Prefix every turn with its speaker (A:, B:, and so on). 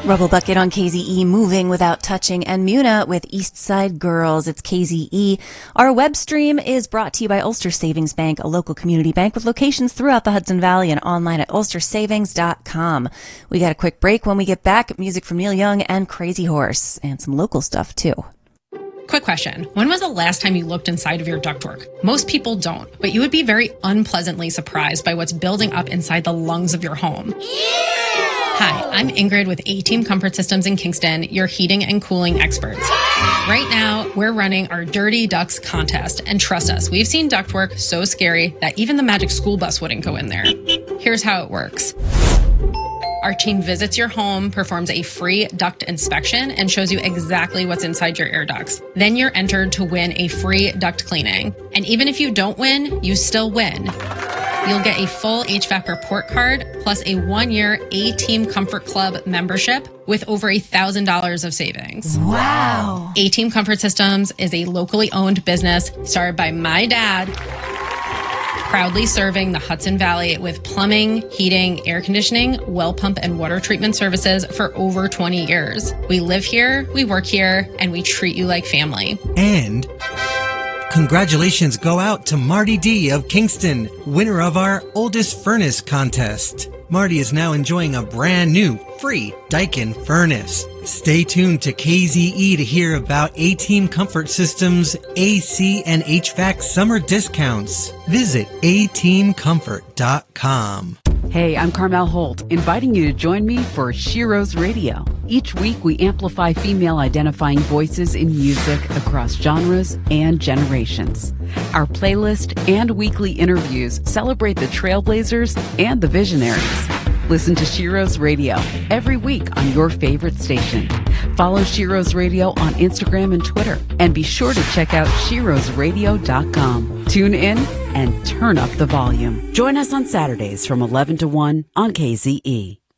A: Rubble Bucket on KZE, moving without touching, and Muna with East Side Girls. It's KZE. Our web stream is brought to you by Ulster Savings Bank, a local community bank with locations throughout the Hudson Valley and online at ulstersavings.com. We got a quick break. When we get back, music from Neil Young and Crazy Horse, and some local stuff too.
B: Quick question. When was the last time you looked inside of your ductwork? Most people don't, but you would be very unpleasantly surprised by what's building up inside the lungs of your home. Hi, I'm Ingrid with A-Team Comfort Systems in Kingston, your heating and cooling experts. Right now, we're running our Dirty Ducts contest, and trust us, we've seen ductwork so scary that even the magic school bus wouldn't go in there. Here's how it works. Our team visits your home, performs a free duct inspection, and shows you exactly what's inside your air ducts. Then you're entered to win a free duct cleaning. And even if you don't win, you still win. You'll get a full HVAC report card, plus a 1-year A-Team Comfort Club membership with over $1,000 of savings.
A: Wow.
B: A-Team Comfort Systems is a locally owned business started by my dad, proudly serving the Hudson Valley with plumbing, heating, air conditioning, well pump, and water treatment services for over 20 years. We live here, we work here, and we treat you like family.
C: And congratulations go out to Marty D. of Kingston, winner of our Oldest Furnace contest. Marty is now enjoying a brand new free Daikin furnace. Stay tuned to KZE to hear about A-Team Comfort Systems AC and HVAC summer discounts. Visit ateamcomfort.com.
D: Hey, I'm Carmel Holt, inviting you to join me for Shiro's Radio. Each week, we amplify female-identifying voices in music across genres and generations. Our playlist and weekly interviews celebrate the trailblazers and the visionaries. Listen to Shiro's Radio every week on your favorite station. Follow Shiro's Radio on Instagram and Twitter. And be sure to check out shirosradio.com. Tune in and turn up the volume. Join us on Saturdays from 11 to 1 on KZE.